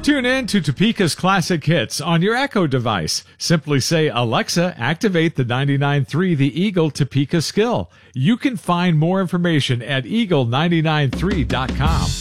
Tune in to Topeka's Classic Hits on your Echo device. Simply say, Alexa, activate the 99.3 The Eagle Topeka skill. You can find more information at eagle993.com.